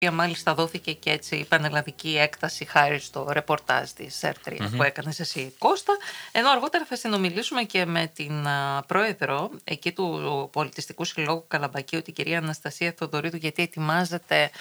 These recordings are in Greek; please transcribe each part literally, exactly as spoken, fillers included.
Μάλιστα δόθηκε και έτσι η πανελλαδική έκταση χάρη στο ρεπορτάζ της Ερ τρία Mm-hmm. που έκανες εσύ, Κώστα, ενώ αργότερα θα συνομιλήσουμε και με την α, πρόεδρο εκεί του Πολιτιστικού Συλλόγου Καλαμπακίου, την κυρία Αναστασία Θοδωρίδου, γιατί ετοιμάζεται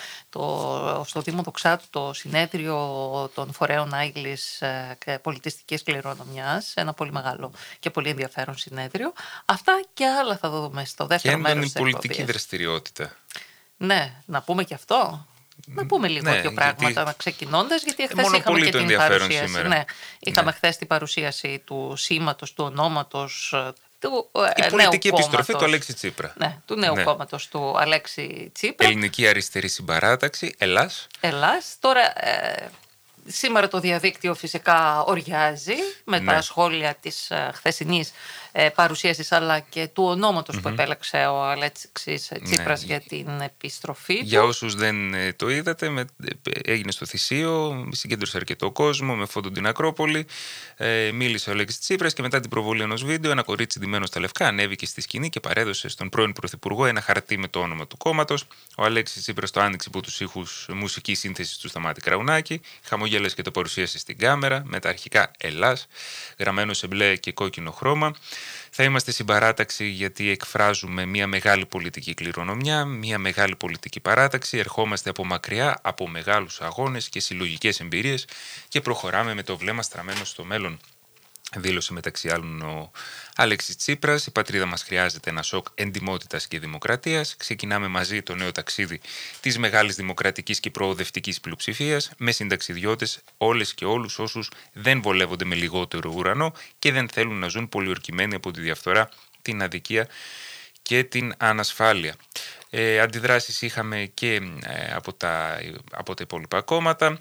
το, στο Δήμο Δοξάτου το συνέδριο των φορέων Άιγλης και πολιτιστικής κληρονομιάς, ένα πολύ μεγάλο και πολύ ενδιαφέρον συνέδριο. Αυτά και άλλα θα δούμε στο δεύτερο και μέρος της έντονη πολιτική εκπομπής. δραστηριότητα. Ναι, να πούμε και αυτό. Να πούμε λίγο ναι, δύο πράγματα γιατί... ξεκινώντας, γιατί εχθές μόνο είχαμε και την παρουσίαση. σήμερα. Ναι, είχαμε ναι. χθες την παρουσίαση του σήματος, του ονόματος του η ε, πολιτική νέου επιστροφή κόμματος, του Αλέξη Τσίπρα. Ναι, του νέου ναι. κόμματος του Αλέξη Τσίπρα. Ελληνική Αριστερή Συμπαράταξη, Ελλάς. Ελλάς. Τώρα, ε, σήμερα το διαδίκτυο φυσικά οριάζει με ναι. τα σχόλια της ε, χθεσινής ε, παρουσίασης, αλλά και του ονόματος mm-hmm. που επέλεξε ο Αλέξης Τσίπρας ναι. για την επιστροφή του. Για όσους δεν ε, το είδατε, με, ε, έγινε στο Θησίο, συγκέντρωσε αρκετό κόσμο με φόντο την Ακρόπολη, ε, μίλησε ο Αλέξης Τσίπρας και μετά την προβολή ενός βίντεο ένα κορίτσι ντυμένο στα λευκά ανέβηκε στη σκηνή και παρέδωσε στον πρώην Πρωθυπουργό ένα χαρτί με το όνομα του κόμματος. Ο Αλέξης Τσίπρας το άνοιξε από τους ήχους μουσικής σύνθεσης του Σταμάτη Κραουνάκη, χαμογέλασε και το παρουσίασε στην κάμερα με τα αρχικά Ελλάς, γραμμένο σε μπλε και κόκκινο χρώμα. Θα είμαστε συμπαράταξη γιατί εκφράζουμε μια μεγάλη πολιτική κληρονομιά, μια μεγάλη πολιτική παράταξη, ερχόμαστε από μακριά, από μεγάλους αγώνες και συλλογικές εμπειρίες και προχωράμε με το βλέμμα στραμμένο στο μέλλον. Δήλωσε μεταξύ άλλων ο Αλέξης Τσίπρας. Η πατρίδα μας χρειάζεται ένα σοκ εντιμότητας και δημοκρατίας. Ξεκινάμε μαζί το νέο ταξίδι της μεγάλης δημοκρατικής και προοδευτικής πλειοψηφίας με συνταξιδιώτες όλες και όλους όσους δεν βολεύονται με λιγότερο ουρανό και δεν θέλουν να ζουν πολιορκημένοι από τη διαφθορά, την αδικία και την ανασφάλεια. Ε, αντιδράσεις είχαμε και ε, από, τα, από τα υπόλοιπα κόμματα.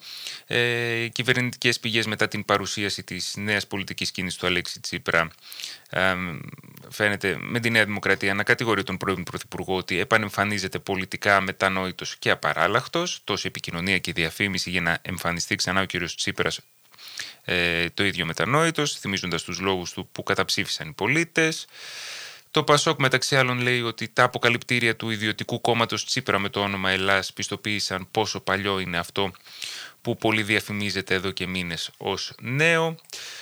Ε, κυβερνητικές πηγές μετά την παρουσίαση της νέας πολιτικής κίνησης του Αλέξη Τσίπρα ε, φαίνεται με τη Νέα Δημοκρατία να κατηγορεί τον πρώην Πρωθυπουργό ότι επανεμφανίζεται πολιτικά μετανόητος και απαράλλαχτος, τόση επικοινωνία και διαφήμιση για να εμφανιστεί ξανά ο κ. Τσίπρας ε, το ίδιο μετανόητος, θυμίζοντας τους λόγους του που καταψήφισαν οι πολίτες. Το Πασόκ μεταξύ άλλων λέει ότι τα αποκαλυπτήρια του ιδιωτικού κόμματος Τσίπρα με το όνομα Ελλάς πιστοποίησαν πόσο παλιό είναι αυτό που πολύ διαφημίζεται εδώ και μήνες ως νέο.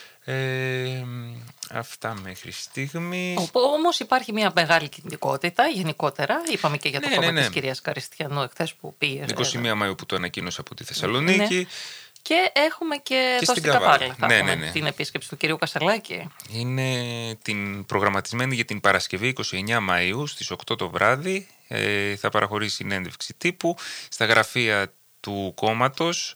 Ε, αυτά μέχρι στιγμής. Όμως υπάρχει μια μεγάλη κινητικότητα γενικότερα. Είπαμε και για το ναι, κόμμα ναι, ναι. της κυρίας Καριστιανού εχθές που πήγε. είκοσι μία Μαΐου που το ανακοίνωσε από τη Θεσσαλονίκη. Ναι. Και έχουμε και, και εδώ στην στην Καβάλα. Καβάλα. Θα ναι, έχουμε ναι, ναι. την επίσκεψη του κυρίου Κασαλάκη. Είναι την προγραμματισμένη για την Παρασκευή είκοσι εννέα Μαΐου στις οκτώ το βράδυ. Ε, θα παραχωρήσει συνέντευξη τύπου στα γραφεία του κόμματος.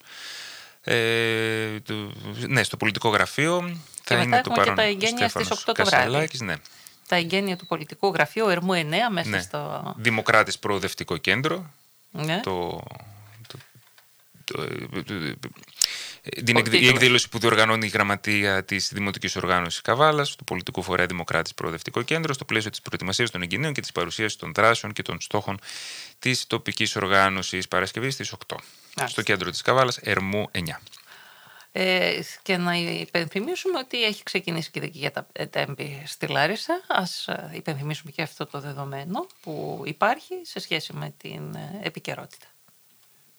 Ε, του, ναι, στο πολιτικό γραφείο. Και θα μετά είναι το έχουμε και τα εγγένεια στις οκτώ το βράδυ. Ναι. Τα εγγένεια του πολιτικού γραφείου Ερμού εννέα μέσα ναι. στο... Δημοκράτες Προοδευτικό Κέντρο. Ναι. Το... Την εκδη... η εκδήλωση που διοργανώνει η Γραμματεία της Δημοτικής Οργάνωσης Καβάλας, του Πολιτικού Φορέα Δημοκράτης Προοδευτικό Κέντρο, στο πλαίσιο της προετοιμασίας των εγγενείων και της παρουσίασης των δράσεων και των στόχων της τοπικής οργάνωσης. Παρασκευή στις οκτώ. Άς. Στο κέντρο της Καβάλας, Ερμού εννέα. Ε, και να υπενθυμίσουμε ότι έχει ξεκινήσει και η δική για τα τέμπη στη Λάρισα. Ας υπενθυμίσουμε και αυτό το δεδομένο που υπάρχει σε σχέση με την επικαιρότητα.